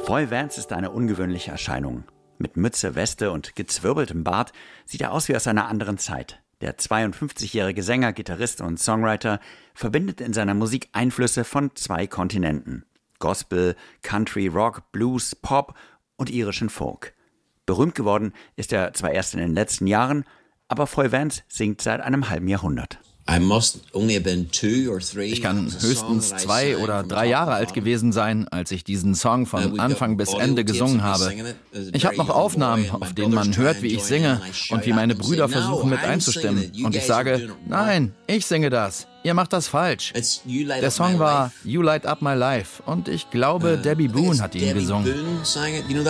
Foy Vance ist eine ungewöhnliche Erscheinung. Mit Mütze, Weste und gezwirbeltem Bart sieht er aus wie aus einer anderen Zeit. Der 52-jährige Sänger, Gitarrist und Songwriter verbindet in seiner Musik Einflüsse von 2 Kontinenten. Gospel, Country, Rock, Blues, Pop und irischen Folk. Berühmt geworden ist er zwar erst in den letzten Jahren, aber Foy Vance singt seit einem halben Jahrhundert. Ich kann höchstens 2 oder 3 Jahre alt gewesen sein, als ich diesen Song von Anfang bis Ende gesungen habe. Ich habe noch Aufnahmen, auf denen man hört, wie ich singe und wie meine Brüder versuchen mit einzustimmen. Und ich sage, nein, ich singe das. Ihr macht das falsch. Der Song war You Light Up My Life und ich glaube, Debbie Boone hat ihn gesungen.